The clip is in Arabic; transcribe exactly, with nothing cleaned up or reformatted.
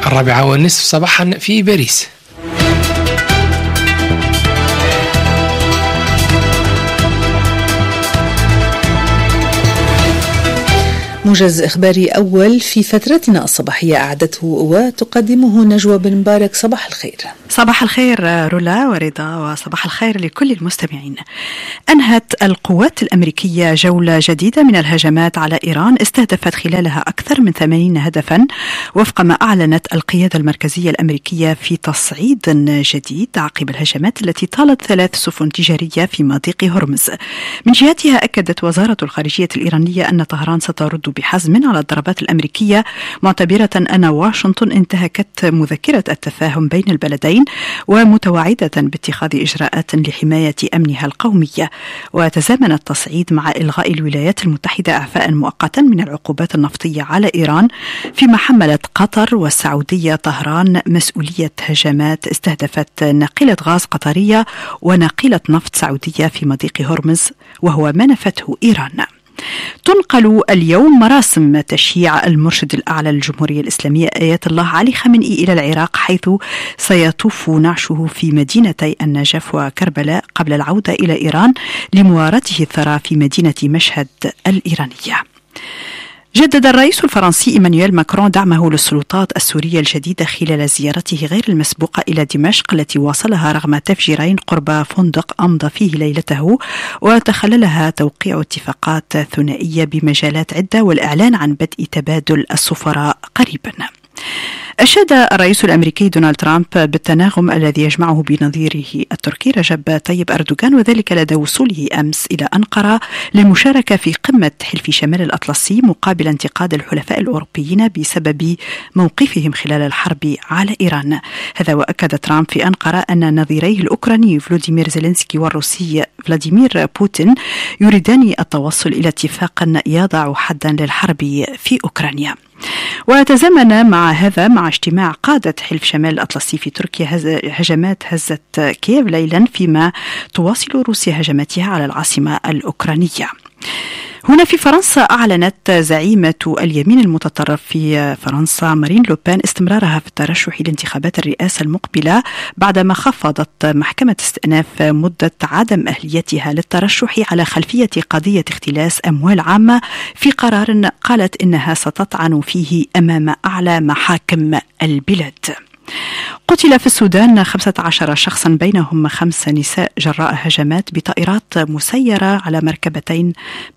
الرابعة والنصف صباحا في باريس. موجز إخباري أول في فترتنا الصباحية أعدته وتقدمه نجوى بن مبارك. صباح الخير. صباح الخير رولا ورضا، وصباح الخير لكل المستمعين. أنهت القوات الأمريكية جولة جديدة من الهجمات على إيران استهدفت خلالها أكثر من ثمانين هدفا وفق ما أعلنت القيادة المركزية الأمريكية في تصعيد جديد عقب الهجمات التي طالت ثلاث سفن تجارية في مضيق هرمز. من جهتها أكدت وزارة الخارجية الإيرانية أن طهران سترد بحزم على الضربات الأمريكية، معتبرة أن واشنطن انتهكت مذكرة التفاهم بين البلدين ومتوعدة باتخاذ إجراءات لحماية أمنها القومي. وتزامن التصعيد مع إلغاء الولايات المتحدة إعفاء مؤقتا من العقوبات النفطية على إيران، فيما حملت قطر والسعودية طهران مسؤولية هجمات استهدفت ناقلة غاز قطرية وناقلة نفط سعودية في مضيق هرمز، وهو ما نفته إيران. تنقل اليوم مراسم تشييع المرشد الأعلى للجمهورية الإسلامية آية الله علي خامنئي إلى العراق، حيث سيطوف نعشه في مدينتي النجف وكربلاء قبل العودة إلى إيران لمواراته الثرى في مدينة مشهد الإيرانية. جدد الرئيس الفرنسي إيمانويل ماكرون دعمه للسلطات السورية الجديدة خلال زيارته غير المسبوقة إلى دمشق التي واصلها رغم تفجيرين قرب فندق أمضى فيه ليلته، وتخللها توقيع اتفاقات ثنائية بمجالات عدة والإعلان عن بدء تبادل السفراء قريبا. أشاد الرئيس الأمريكي دونالد ترامب بالتناغم الذي يجمعه بنظيره التركي رجب طيب أردوغان، وذلك لدى وصوله أمس إلى أنقرة للمشاركة في قمة حلف شمال الأطلسي مقابل انتقاد الحلفاء الأوروبيين بسبب موقفهم خلال الحرب على إيران. هذا وأكد ترامب في أنقرة أن نظيريه الأوكراني فلوديمير زيلينسكي والروسي فلاديمير بوتين يريدان التوصل إلى اتفاق يضع حدا للحرب في أوكرانيا. وتزامن مع هذا مع اجتماع قادة حلف شمال الأطلسي في تركيا هجمات هزت كييف ليلا، فيما تواصل روسيا هجماتها على العاصمة الأوكرانية. هنا في فرنسا أعلنت زعيمة اليمين المتطرف في فرنسا مارين لوبان استمرارها في الترشح لانتخابات الرئاسة المقبلة بعدما خفضت محكمة استئناف مدة عدم أهليتها للترشح على خلفية قضية اختلاس أموال عامة في قرار قالت إنها ستطعن فيه أمام أعلى محاكم البلاد. قتل في السودان خمسة عشر شخصا بينهم خمس نساء جراء هجمات بطائرات مسيرة على مركبتين